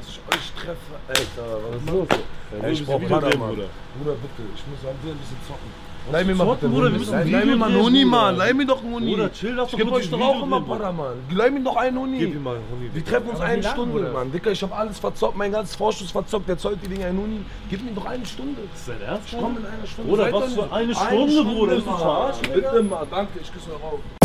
dass ich euch treffe. Alter, was ist los? Ey, Ich brauch Bruder. Bruder, bitte, ich muss ein bisschen zocken. Leih mir mal bitte, Bruder, leih mir mal einen Huni, Mann. Leih mir doch einen Huni. Bruder, chill, lass ich geb euch doch auch immer Para, Mann. Leih mir doch einen Huni. Gib ihm mal einen Huni. Wir treffen uns eine Stunde, Mann. Dicker, ich hab alles verzockt, mein ganzes Vorschuss verzockt. Der zollt die Dinge einen Huni. Gib mir doch eine Stunde. Ist dein Ernst? Ich komm in einer Stunde. Bruder, was für eine Stunde, Bruder? Ist das verarschen? Bitte mal, danke, ich küsse euch auf.